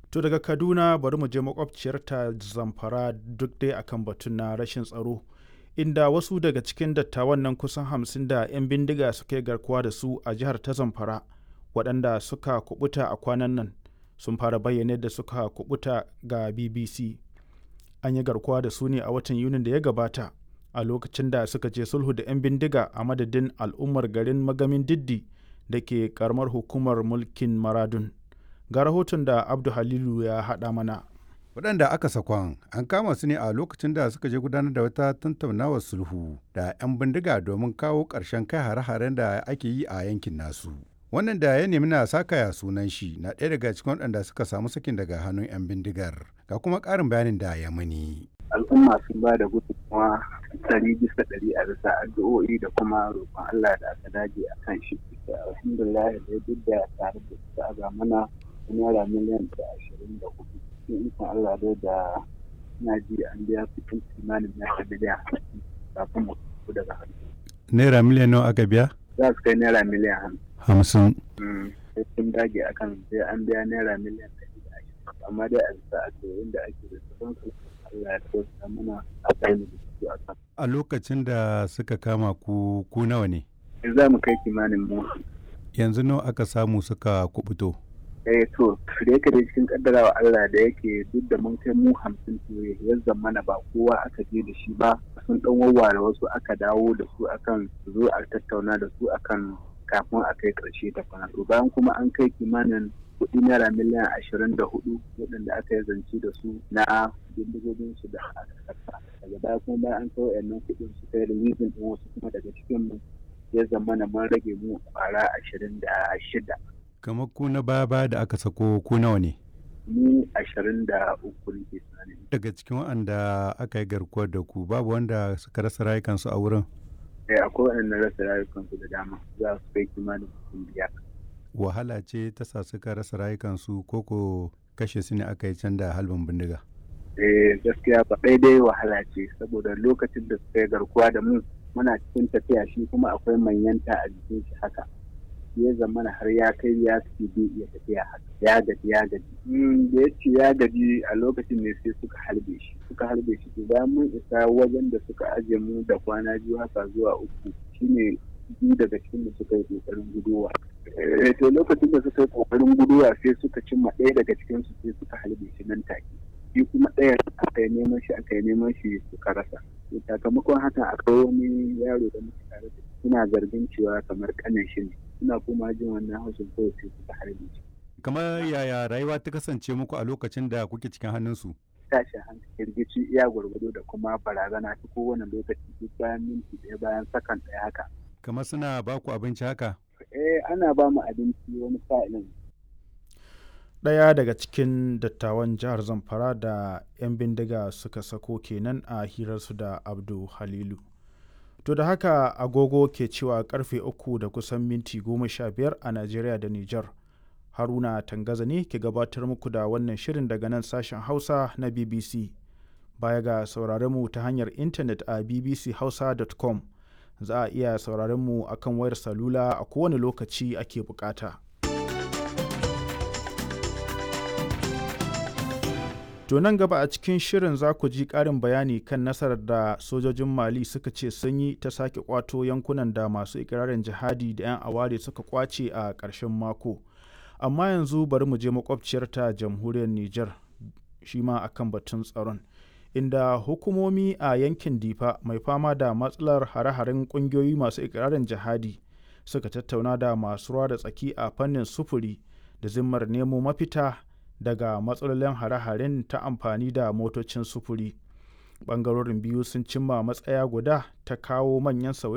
To daga Kaduna bari mu je makwabciyarta Zamfara duk dai akan batun na rashin tsaro. Inda wasu daga cikin dattawan nan kusan 50 da 'yan bindiga suka yi garkuwa da su a jihar ta Zamfara waɗanda suka kubuta a kwanan nan sun fara bayyana da suka kubuta ga BBC. An yi garkuwa da su ne a watan Yunin da ya gabata a lokacin da suka je sulhu da 'yan bindiga a madadin al'ummar garin Magamin Diddi da ke karamar hukumar mulkin Maradun. Ga rahoton da Abdu Halilu ya haɗa mana. Waɗanda aka sakon an kama su ne a lokacin da suka je gudanar da wata tattaunawar sulhu da 'yan bindiga domin kawo ƙarshen kai hare-haren da ake yi a yankin nasu. Wannan da ya nemi na sakaya sunan shi na ɗaya daga cikin waɗanda suka samu sakin daga hannun 'yan bindigar. Ga kuma ƙarin bayanin da ya mani. Al'umma sun ba da gudunmawa 100% a bisa addu'o'i da kuma roƙon Allah da aka dage a kan shi. Alhamdulillah da duk da tare da suka aga mana naira miliyan 24. In Allah dai da na ji an biya cikin kimanin naira miliyan kafin mu fito daga hannu. Naira miliyan nawa aka biya? Za su kai naira miliyan 50. Sai sun dage akan sai an biya naira miliyan 120. Amma dai a bisa addu'o'in da ake da su Allah ya tausa mana a kai mu da su. A lokacin da suka kama ku nawa ne? Za mu kai kimanin mu. Yanzu nawa aka samu suka kubuto? To da yake da cikin kaddarawa Allah da yake duk da mun kai mu 50 tuye ya zamana ba kowa aka je da shi ba sun dan wawware wasu aka dawo da su akan zo a tattauna da su akan kafin a kai karshe ta kwana. To bayan kuma an kai kimanin kuɗi naira miliyan 24 waɗanda aka yi zance da su na bindigogin su da aka saka. Daga baya kuma bayan an kai wayannan kuɗin su kai releasing din wasu kuma daga cikin mu ya zamana mun rage mu kwara 26. Kamar ku na baya da aka sako ku nawa ne? Ni 23 ne sanani. Daga cikin waɗanda aka yi garkuwar da ku babu wanda suka rasa rayukansu a wurin? Akwai waɗanda rasa rayukansu da dama za su kai kimanin mutum 5. Wahala ce ta sa suka rasa rayukansu ko kashe su ne aka yi can da halbin bindiga? Gaskiya ba daidai wahala ce saboda lokacin da suka yi garkuwa da mu muna cikin tafiya shi kuma akwai manyanta a jikin shi haka. Ya zamana har ya kai ya fi bai iya tafiya haka ya gaji da ya ce ya gaji a lokacin ne sai suka harbe shi to bayan mun isa wajen da suka aje mu da kwana 2 haka zuwa 3 shine biyu daga cikin da suka yi kokarin guduwa to lokacin da suka yi kokarin guduwa sai suka cimma ɗaya daga cikin su sai suka harbe shi nan take shi kuma ɗaya aka yi neman shi suka rasa sakamakon haka akwai wani yaro da muke tare da suna zargin cewa kamar kanin shi ne suna kuma jin wannan haushin kawai sai suka harbe shi. Kamar yaya rayuwa ta kasance muku a lokacin da kuke cikin hannunsu? Tashin hankali rigici iya gwargwado da kuma barazana ta kowane lokaci duk bayan minti ɗaya bayan sakan ɗaya haka. Kamar suna ba ku abinci haka? Ana ba mu abinci wani sa'ilin. Ɗaya daga cikin dattawan jihar Zamfara da 'yan bindiga suka sako kenan a hirarsu da Abdu Halilu. To da haka agogo ke cewa karfe 3 da kusan minti 15 a Najeriya da Nijar. Haruna Tangaza ne ke gabatar muku da wannan shirin daga nan sashen Hausa na BBC. Baya ga sauraron mu ta hanyar intanet a bbchausa.com za a iya sauraron mu akan wayar salula a kowane lokaci ake bukata. To nan gaba a cikin shirin za ku ji ƙarin bayani kan nasarar da sojojin Mali suka ce sun yi ta sake kwato yankunan da masu ikirarin jihadi da 'yan aware suka kwace a ƙarshen mako. Amma yanzu bari mu je makwabciyarta jamhuriyar Nijar shi ma akan batun tsaron. Inda hukumomi a yankin Difa mai fama da matsalar hare-haren ƙungiyoyi masu ikirarin jihadi suka tattauna da masu ruwa da tsaki a fannin sufuri da zimmar nemo mafita daga matsalolin hare-haren ta amfani da motocin sufuri. Ɓangarorin biyu sun cimma matsaya guda ta kawo manyan sauye